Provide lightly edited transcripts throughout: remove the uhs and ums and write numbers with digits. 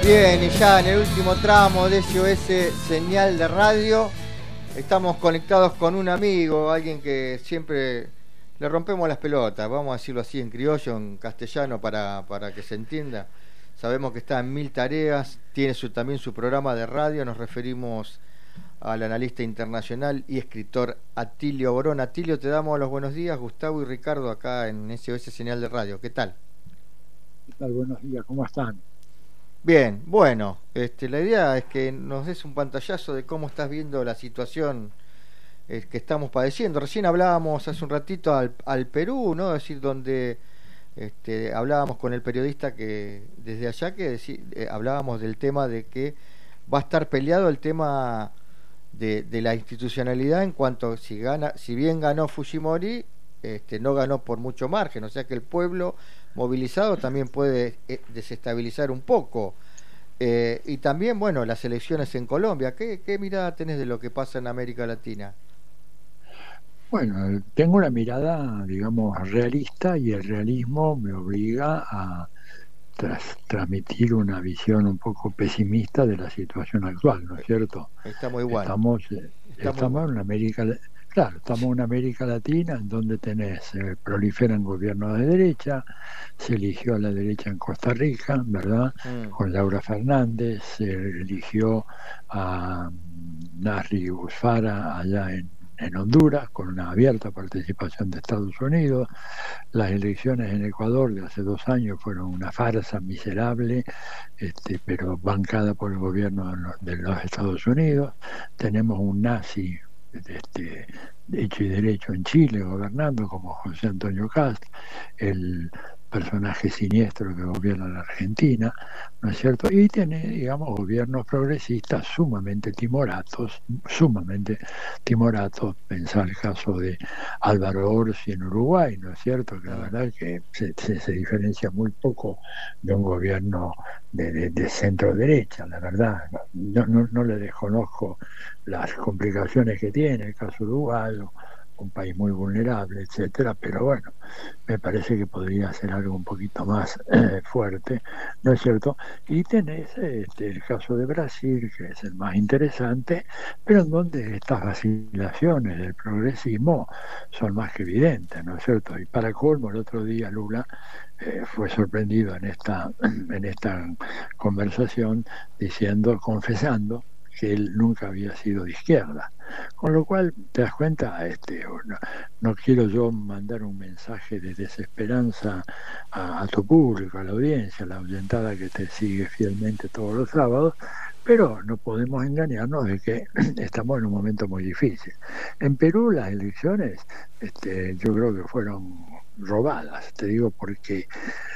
Bien, y ya en el último tramo de SOS Señal de Radio estamos conectados con un amigo, alguien que siempre le rompemos las pelotas, vamos a decirlo así en criollo, en castellano para que se entienda. Sabemos que está en mil tareas, tiene también su programa de radio, nos referimos al analista internacional y escritor Atilio Borón. Atilio, te damos los buenos días, Gustavo y Ricardo acá en SOS Señal de Radio. ¿Qué tal? ¿Qué tal? Buenos días, ¿cómo están? Bien, bueno, la idea es que nos des un pantallazo de cómo estás viendo la situación que estamos padeciendo. Recién hablábamos hace un ratito al Perú, ¿no? Es decir, donde hablábamos con el periodista que desde allá hablábamos del tema de que va a estar peleado el tema de la institucionalidad en cuanto si bien ganó Fujimori, no ganó por mucho margen, o sea que el pueblo movilizado también puede desestabilizar un poco. Y también, bueno, las elecciones en Colombia. ¿Qué mirada tenés de lo que pasa en América Latina? Bueno, tengo una mirada, digamos, realista, y el realismo me obliga a transmitir una visión un poco pesimista de la situación actual, ¿no es cierto? Está muy bueno. Estamos en América. Claro, estamos en América Latina, en donde proliferan gobiernos de derecha, se eligió a la derecha en Costa Rica, ¿verdad? Con Laura Fernández, se eligió a Nasri Busfara allá en Honduras, con una abierta participación de Estados Unidos. Las elecciones en Ecuador de hace 2 años fueron una farsa miserable, pero bancada por el gobierno de los Estados Unidos. Tenemos un nazi hecho y derecho en Chile gobernando, como José Antonio Kast, el personaje siniestro que gobierna la Argentina, ¿no es cierto? Y tiene, digamos, gobiernos progresistas sumamente timoratos. Pensar el caso de Álvaro Orsi en Uruguay, ¿no es cierto? Que la verdad es que se diferencia muy poco de un gobierno de centro derecha, la verdad. No le desconozco las complicaciones que tiene el caso uruguayo, un país muy vulnerable, etcétera, pero bueno, me parece que podría ser algo un poquito más fuerte, ¿no es cierto? Y tenés el caso de Brasil, que es el más interesante, pero en donde estas vacilaciones del progresismo son más que evidentes, ¿no es cierto? Y para colmo, el otro día Lula fue sorprendido en esta conversación confesando que él nunca había sido de izquierda. Con lo cual, te das cuenta, no quiero yo mandar un mensaje de desesperanza a tu público, a la audiencia, a la oyentada que te sigue fielmente todos los sábados, pero no podemos engañarnos de que estamos en un momento muy difícil. En Perú las elecciones yo creo que fueron robadas, te digo porque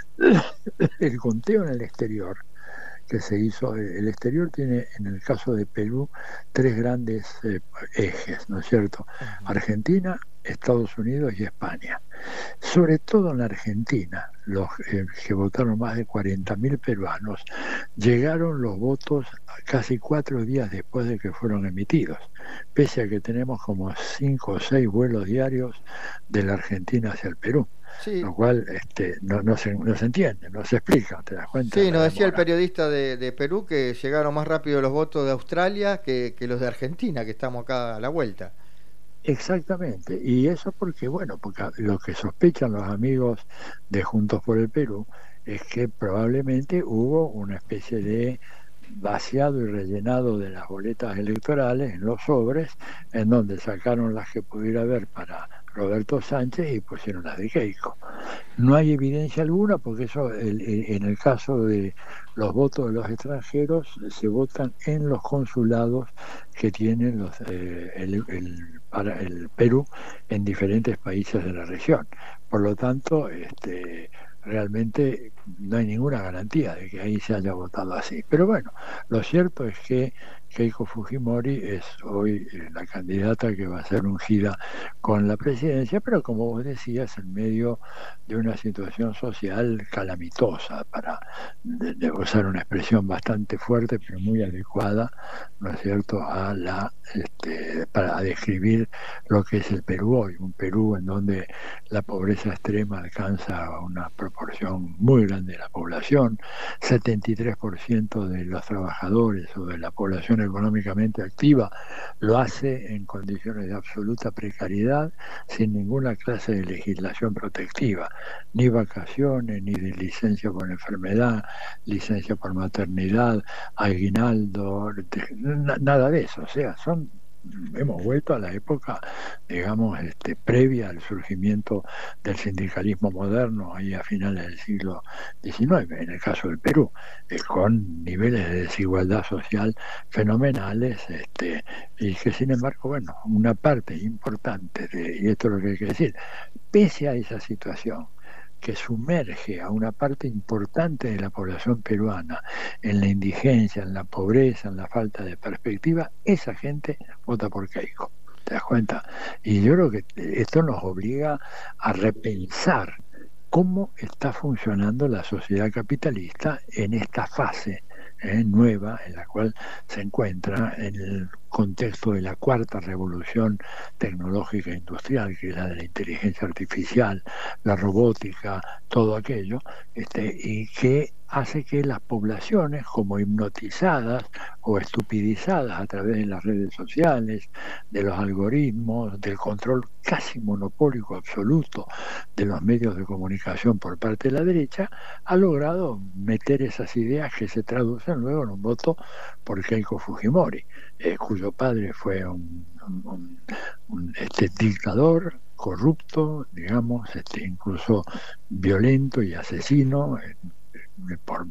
el conteo en el exterior que se hizo, el exterior tiene, en el caso de Perú, 3 grandes ejes, ¿no es cierto? Argentina, Estados Unidos y España. Sobre todo en la Argentina, los que votaron más de 40.000 peruanos, llegaron los votos casi 4 días después de que fueron emitidos, pese a que tenemos como 5 o 6 vuelos diarios de la Argentina hacia el Perú. Sí. Lo cual no se entiende, no se explica, ¿te das cuenta? Sí, nos decía el periodista de Perú que llegaron más rápido los votos de Australia que los de Argentina, que estamos acá a la vuelta. Exactamente, y eso porque lo que sospechan los amigos de Juntos por el Perú es que probablemente hubo una especie de vaciado y rellenado de las boletas electorales en los sobres, en donde sacaron las que pudiera haber para Roberto Sánchez y pusieron las de Keiko. No hay evidencia alguna, porque eso, en el caso de los votos de los extranjeros, se votan en los consulados que tienen el Perú en diferentes países de la región. Por lo tanto, realmente no hay ninguna garantía de que ahí se haya votado así. Pero bueno, lo cierto es que Keiko Fujimori es hoy la candidata que va a ser ungida con la presidencia, pero como vos decías, en medio de una situación social calamitosa, para de usar una expresión bastante fuerte, pero muy adecuada, ¿no es cierto?, a para describir lo que es el Perú hoy, un Perú en donde la pobreza extrema alcanza una proporción muy grande de la población, 73% de los trabajadores o de la población económicamente activa lo hace en condiciones de absoluta precariedad, sin ninguna clase de legislación protectiva, ni vacaciones, ni de licencia por enfermedad, licencia por maternidad, aguinaldo, nada de eso. O sea, hemos vuelto a la época, digamos, previa al surgimiento del sindicalismo moderno, ahí a finales del siglo XIX, en el caso del Perú, con niveles de desigualdad social fenomenales, y que sin embargo, bueno, una parte importante y esto es lo que hay que decir, pese a esa situación que sumerge a una parte importante de la población peruana en la indigencia, en la pobreza, en la falta de perspectiva, esa gente vota por Keiko. ¿Te das cuenta? Y yo creo que esto nos obliga a repensar cómo está funcionando la sociedad capitalista en esta fase nueva en la cual se encuentra en el contexto de la cuarta revolución tecnológica e industrial, que es la de la inteligencia artificial, la robótica, todo aquello, y que hace que las poblaciones, como hipnotizadas o estupidizadas a través de las redes sociales, de los algoritmos, del control casi monopólico absoluto de los medios de comunicación por parte de la derecha, ha logrado meter esas ideas que se traducen luego en un voto por Keiko Fujimori, cuyo padre fue un dictador corrupto, digamos, incluso violento y asesino, por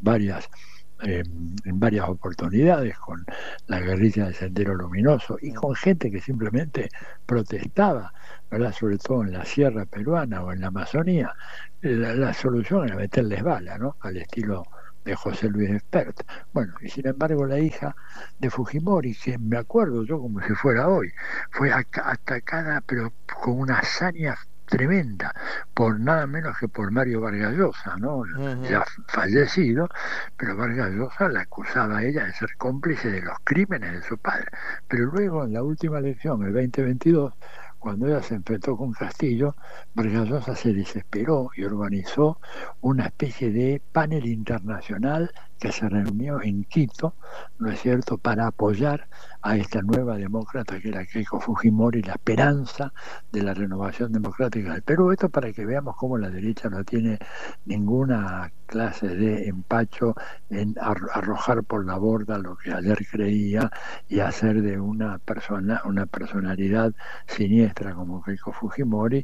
en varias oportunidades, con la guerrilla de Sendero Luminoso y con gente que simplemente protestaba, ¿verdad?, sobre todo en la sierra peruana o en la Amazonía. La solución era meterles bala, ¿no?, al estilo de José Luis Espert. Bueno, y sin embargo la hija de Fujimori, que me acuerdo yo como si fuera hoy, fue atacada pero con una hazaña tremenda, por nada menos que por Mario Vargas Llosa, ¿no? Ya fallecido, pero Vargas Llosa la acusaba a ella de ser cómplice de los crímenes de su padre. Pero luego, en la última elección, el 2022, cuando ella se enfrentó con Castillo, Vargas Llosa se desesperó y organizó una especie de panel internacional que se reunió en Quito, ¿no es cierto?, para apoyar a esta nueva demócrata que era Keiko Fujimori, la esperanza de la renovación democrática del Perú. Esto para que veamos cómo la derecha no tiene ninguna clase de empacho en arrojar por la borda lo que ayer creía y hacer de una personalidad siniestra como Keiko Fujimori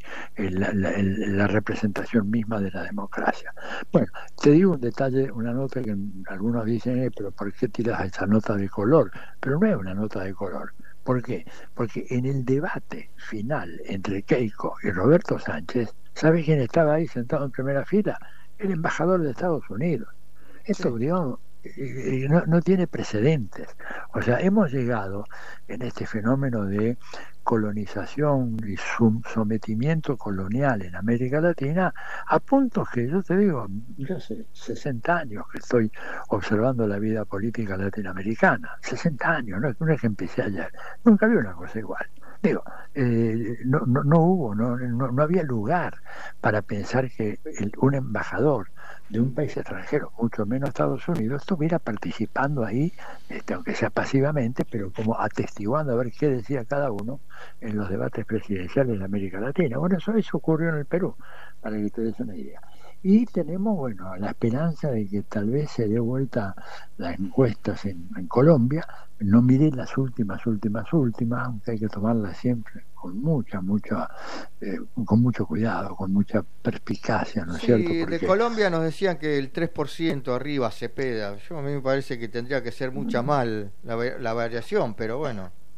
la representación misma de la democracia. Bueno, te digo un detalle, una nota que algunos dicen, pero ¿por qué tiras esa nota de color? Pero no es una nota de color. ¿Por qué? Porque en el debate final entre Keiko y Roberto Sánchez, ¿sabes quién estaba ahí sentado en primera fila? El embajador de Estados Unidos. Esto, sí, digamos, no tiene precedentes. O sea, hemos llegado en este fenómeno de colonización y sometimiento colonial en América Latina a puntos que yo te digo, yo sé, 60 años que estoy observando la vida política latinoamericana, 60 años, no es que empecé ayer, nunca vi una cosa igual. Digo, no había lugar para pensar que un embajador de un país extranjero, mucho menos Estados Unidos, estuviera participando ahí, aunque sea pasivamente, pero como atestiguando a ver qué decía cada uno en los debates presidenciales de América Latina. Bueno, eso ocurrió en el Perú, para que te des una idea. Y tenemos, bueno, la esperanza de que tal vez se dé vuelta las encuestas en Colombia. No miré las últimas, aunque hay que tomarlas siempre con con mucho cuidado, con mucha perspicacia, ¿no es cierto? Porque de Colombia nos decían que el 3% arriba Cepeda. A mí me parece que tendría que ser mucha más la variación, pero bueno.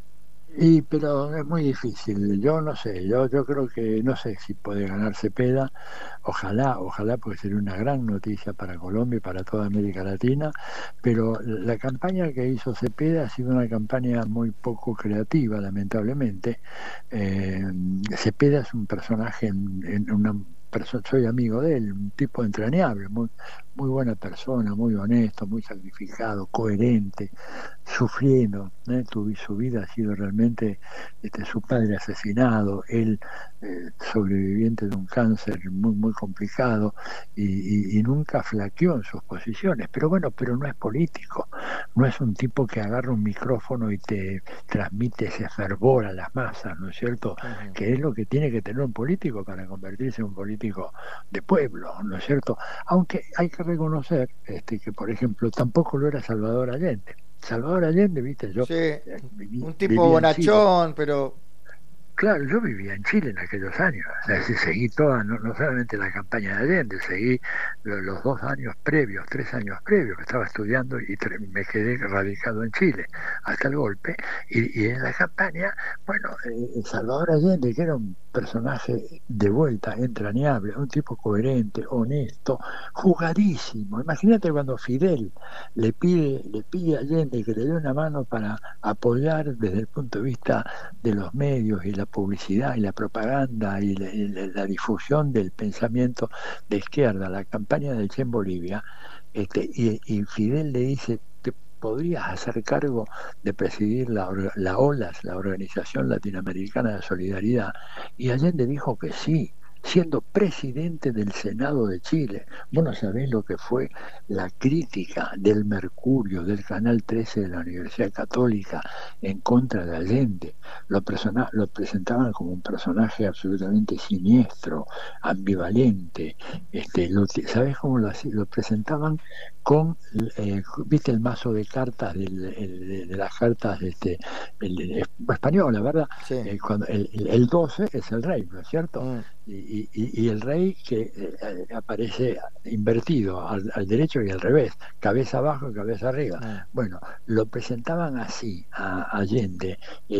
Pero es muy difícil, yo no sé, yo creo que no sé si puede ganar Cepeda, ojalá, porque sería una gran noticia para Colombia y para toda América Latina, pero la campaña que hizo Cepeda ha sido una campaña muy poco creativa, lamentablemente. Eh, Cepeda es un personaje en una persona, soy amigo de él, un tipo entrañable, muy buena persona, muy honesto, muy sacrificado, coherente, sufriendo, ¿eh? Su vida ha sido realmente su padre asesinado, él sobreviviente de un cáncer muy complicado y nunca flaqueó en sus posiciones. Pero bueno, pero no es político, no es un tipo que agarra un micrófono y te transmite ese fervor a las masas, ¿no es cierto? Ujú. Que es lo que tiene que tener un político para convertirse en un político de pueblo, ¿no es cierto? Aunque hay que reconocer que, por ejemplo, tampoco lo era Salvador Allende. Salvador Allende, viste, yo Sí, un tipo vivía en Chile. bonachón, pero Claro, yo vivía en Chile en aquellos años, o sea, sí, seguí toda, no solamente la campaña de Allende, seguí los 2 años previos, 3 años previos, que estaba estudiando y me quedé radicado en Chile hasta el golpe, y en la campaña, bueno, Salvador Allende, que era un personaje de vuelta, entrañable, un tipo coherente, honesto, jugadísimo. Imagínate cuando Fidel le pide a Allende que le dé una mano para apoyar desde el punto de vista de los medios y la publicidad y la propaganda y la difusión del pensamiento de izquierda, la campaña del Che en Bolivia, y Fidel le dice, ¿te podrías hacer cargo de presidir la OLAS, la Organización Latinoamericana de Solidaridad? Y Allende dijo que sí, siendo presidente del Senado de Chile. Vos no sabés lo que fue la crítica del Mercurio, del Canal 13 de la Universidad Católica en contra de Allende. Lo presentaban como un personaje absolutamente siniestro, ambivalente. ¿Sabés cómo lo presentaban? Con, viste el mazo de cartas de las cartas española, ¿verdad? sí. Cuando el 12 es el rey, ¿no es cierto? Mm. Y el rey que aparece invertido al derecho y al revés, cabeza abajo y cabeza arriba. Mm. Bueno, lo presentaban así a Allende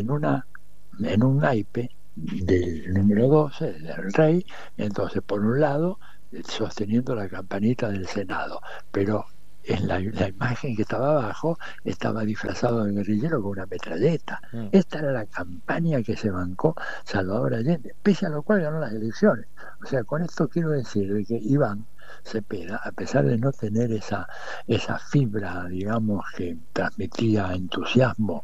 en un naipe del número 12 del rey, entonces por un lado sosteniendo la campanita del Senado, pero en la imagen que estaba abajo estaba disfrazado de guerrillero con una metralleta. Mm. Esta era la campaña que se bancó Salvador Allende, pese a lo cual ganó las elecciones. O sea, con esto quiero decir de que Iván Cepeda, a pesar de no tener esa fibra, digamos, que transmitía entusiasmo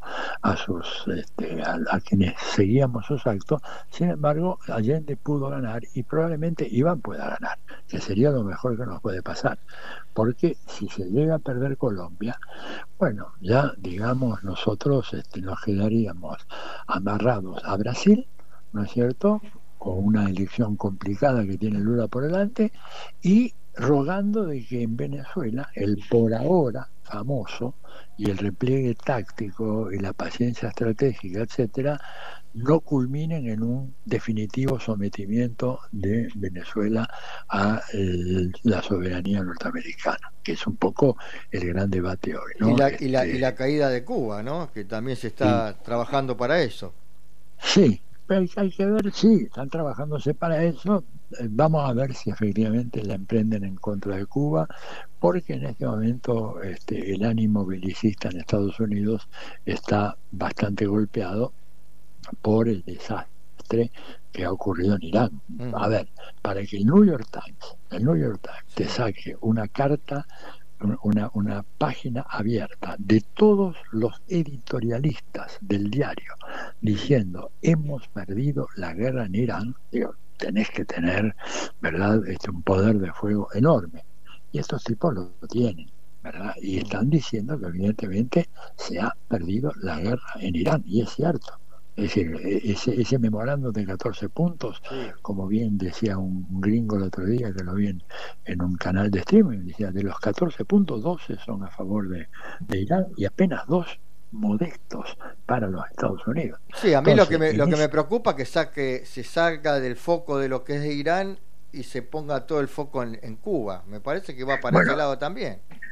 a quienes seguíamos sus actos, sin embargo, Allende pudo ganar y probablemente Iván pueda ganar, que sería lo mejor que nos puede pasar. Porque si se llega a perder Colombia, bueno, ya digamos nosotros nos quedaríamos amarrados a Brasil, ¿no es cierto? Con una elección complicada que tiene Lula por delante, y rogando de que en Venezuela el por ahora famoso y el repliegue táctico y la paciencia estratégica, etcétera, no culminen en un definitivo sometimiento de Venezuela a la soberanía norteamericana, que es un poco el gran debate hoy, Y ¿no? la caída de Cuba, ¿no? Que también se Y está trabajando para eso. sí, pero hay que ver, sí, están trabajándose para eso. Vamos a ver si efectivamente la emprenden en contra de Cuba, porque en este momento el ánimo belicista en Estados Unidos está bastante golpeado por el desastre que ha ocurrido en Irán. A Ujú. ver, para que el New York Times te Sí. saque una carta, una página abierta de todos los editorialistas del diario diciendo hemos perdido la guerra en Irán, digo, tenés que tener, ¿verdad?, un poder de fuego enorme. Y estos tipos lo tienen, ¿verdad? Y Mm. están diciendo que evidentemente se ha perdido la guerra en Irán, y es cierto. Es decir, ese memorando de 14 puntos, Sí. como bien decía un gringo el otro día, que lo vi en un canal de streaming, decía, de los 14 puntos, 12 son a favor de Irán y apenas 2 modestos para los Estados Unidos. Sí, a mí Entonces, lo que me preocupa es que se salga del foco de lo que es Irán y se ponga todo el foco en Cuba. Me parece que va para ese bueno, lado también.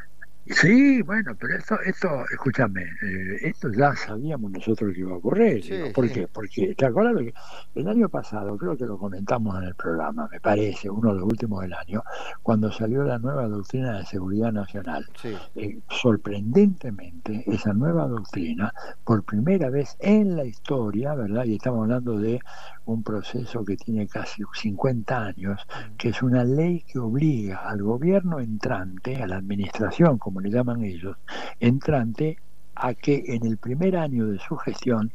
Sí, bueno, pero esto, escúchame, esto ya sabíamos nosotros que iba a ocurrir. Digo, Sí, ¿por sí, qué? Porque, ¿te acuerdas que el año pasado, creo que lo comentamos en el programa, me parece, uno de los últimos del año, cuando salió la nueva doctrina de seguridad nacional, sí. sorprendentemente, esa nueva doctrina, por primera vez en la historia, ¿verdad? Y estamos hablando de un proceso que tiene casi 50 años, Mm. que es una ley que obliga al gobierno entrante, a la administración, como le llaman ellos, entrante, a que en el primer año de su gestión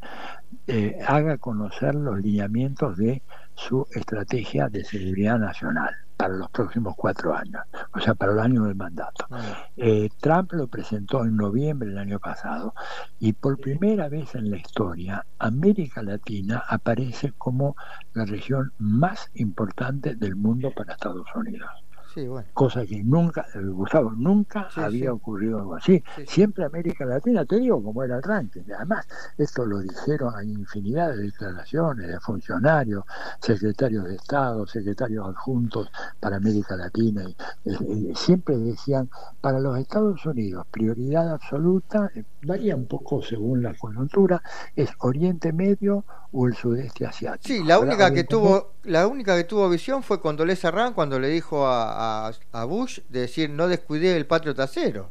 haga conocer los lineamientos de su estrategia de seguridad nacional para los próximos 4 años, o sea, para el año del mandato. Mm. Trump lo presentó en noviembre del año pasado y por primera vez en la historia América Latina aparece como la región más importante del mundo para Estados Unidos, Sí, bueno. cosa que nunca, Gustavo, nunca Sí, había sí, ocurrido algo así. sí, sí. Siempre América Latina, te digo, como era el ranking. Además, esto lo dijeron, hay infinidad de declaraciones de funcionarios, secretarios de Estado, secretarios adjuntos para América Latina, y siempre decían, para los Estados Unidos, prioridad absoluta, varía un poco según la coyuntura, es Oriente Medio o el sudeste Sí, asiático, ¿verdad? Oriente Medio. la única que tuvo visión fue Condoleezza Rice cuando le dijo a Bush de decir no descuide el patio trasero.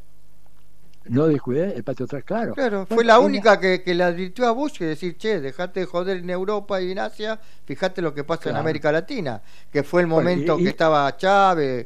No descuidé el patio atrás, claro. Claro, fue Bueno, la ella, única que le advirtió a Bush que decir, che, dejate de joder en Europa y en Asia, fíjate lo que pasa en claro. América Latina, que fue el Bueno, momento que estaba Chávez.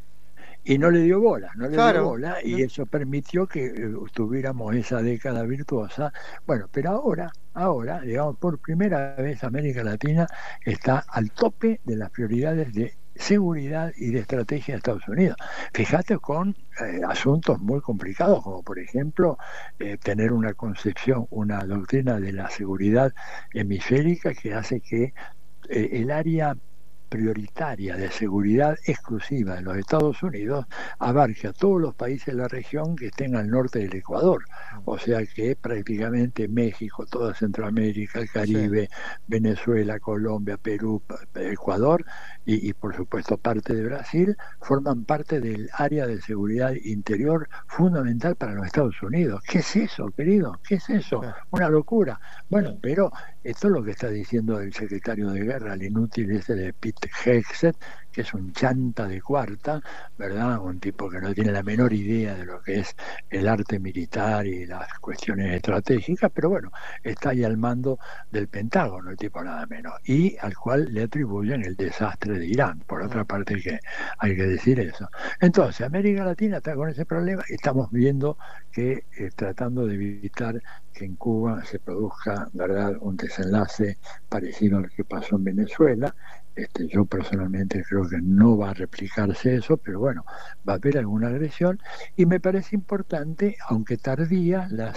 y no le dio bola, no le dio Claro, bola, y no, eso permitió que tuviéramos esa década virtuosa. Bueno, pero ahora, digamos, por primera vez América Latina está al tope de las prioridades de seguridad y de estrategia de Estados Unidos. Fíjate con asuntos muy complicados, como por ejemplo tener una concepción, una doctrina de la seguridad hemisférica que hace que el área prioritaria de seguridad exclusiva de los Estados Unidos abarque a todos los países de la región que estén al norte del Ecuador. O sea que prácticamente México, toda Centroamérica, el sí, Caribe, Venezuela, Colombia, Perú, Ecuador y por supuesto parte de Brasil forman parte del área de seguridad interior fundamental para los Estados Unidos. ¿Qué es eso, querido? ¿Qué es eso? sí, Una locura. Bueno, pero esto es lo que está diciendo el secretario de Guerra, el inútil ese de Pete Hegseth, que es un chanta de cuarta, ¿verdad? Un tipo que no tiene la menor idea de lo que es el arte militar y las cuestiones estratégicas, pero bueno, está ahí al mando del Pentágono, el tipo nada menos, y al cual le atribuyen el desastre de Irán, por otra parte que hay que decir eso. Entonces, América Latina está con ese problema, estamos viendo que tratando de evitar que en Cuba se produzca, ¿verdad?, un desenlace parecido al que pasó en Venezuela. Yo personalmente creo que no va a replicarse eso, pero bueno, va a haber alguna agresión y me parece importante, aunque tardía, las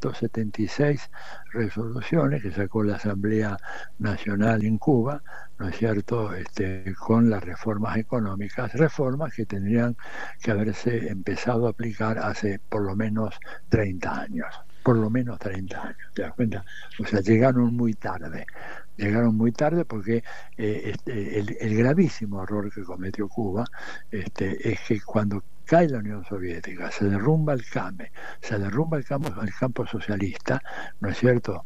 176 resoluciones que sacó la Asamblea Nacional en Cuba, ¿no es cierto?, con las reformas económicas, reformas que tendrían que haberse empezado a aplicar hace por lo menos 30 años. Por lo menos 30 años, ¿te das cuenta? O sea, llegaron muy tarde porque el gravísimo error que cometió Cuba es que cuando cae la Unión Soviética, se derrumba el CAME, se derrumba el campo socialista, ¿no es cierto?,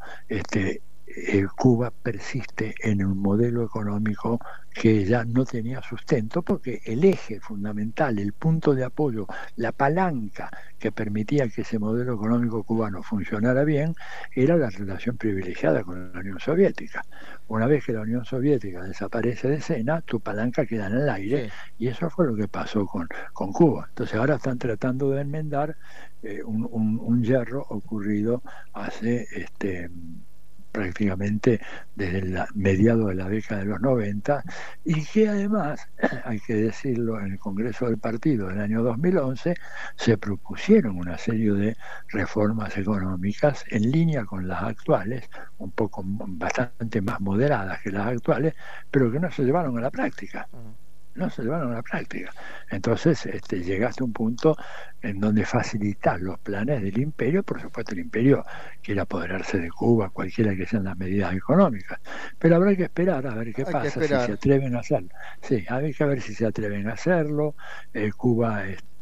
Cuba persiste en un modelo económico que ya no tenía sustento porque el eje fundamental, el punto de apoyo, la palanca que permitía que ese modelo económico cubano funcionara bien era la relación privilegiada con la Unión Soviética. Una vez que la Unión Soviética desaparece de escena, tu palanca queda en el aire, sí. y eso fue lo que pasó con Cuba. Entonces ahora están tratando de enmendar un yerro ocurrido hace prácticamente desde el mediado de la década de los 90 y que además, hay que decirlo, en el Congreso del Partido del año 2011 se propusieron una serie de reformas económicas en línea con las actuales, un poco bastante más moderadas que las actuales, pero que no se llevaron a la práctica. No se llevaron a la práctica. Entonces llegaste a un punto en donde facilitar los planes del imperio. Por supuesto el imperio quiere apoderarse de Cuba, cualquiera que sean las medidas económicas, pero habrá que esperar a ver qué Hay que pasa, si se esperar. atreven a hacerlo. Sí, hay que ver si se atreven a hacerlo. Cuba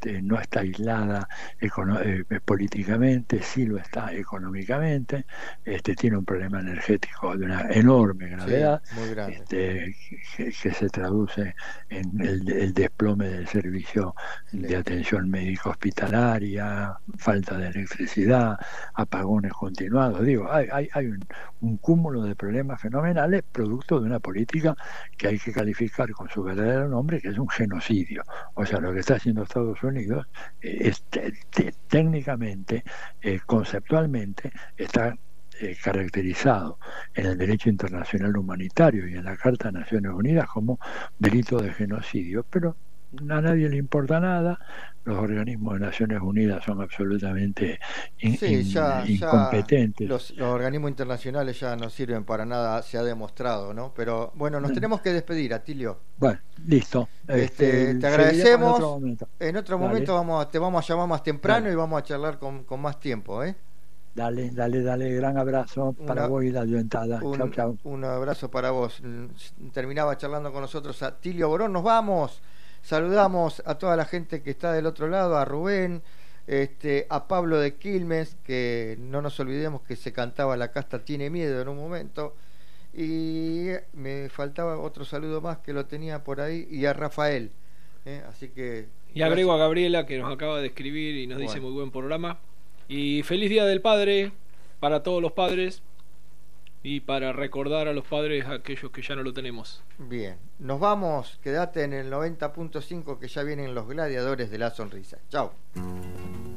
no está aislada políticamente, sí lo está económicamente, tiene un problema energético de una enorme gravedad, sí, muy grande. Que se traduce en el desplome del servicio de atención médica hospitalaria, falta de electricidad, apagones continuados. Digo, hay un cúmulo de problemas fenomenales producto de una política que hay que calificar con su verdadero nombre, que es un genocidio. O sea, lo que está haciendo Estados Unidos técnicamente, conceptualmente, está caracterizado en el derecho internacional humanitario y en la Carta de Naciones Unidas como delito de genocidio, pero a nadie le importa nada. Los organismos de Naciones Unidas son absolutamente incompetentes. Los organismos internacionales ya no sirven para nada, se ha demostrado, ¿no? Pero bueno, nos tenemos que despedir, Atilio. Bueno, listo. Te agradecemos. En otro momento te vamos a llamar más temprano y vamos a charlar con más tiempo, ¿eh? Dale, gran abrazo para vos y la ayoentada. Chau. Un abrazo para vos. Terminaba charlando con nosotros Atilio Borón. Nos vamos. Saludamos a toda la gente que está del otro lado, a Rubén, a Pablo de Quilmes, que no nos olvidemos que se cantaba La Casta tiene miedo en un momento, y me faltaba otro saludo más que lo tenía por ahí, y a Rafael, así que... Y agrego a Gabriela, que nos acaba de escribir y nos dice muy buen programa, y feliz Día del Padre para todos los padres, y para recordar a los padres, a aquellos que ya no lo tenemos. Bien, nos vamos, quédate en el 90.5 que ya vienen los gladiadores de la sonrisa. Chao.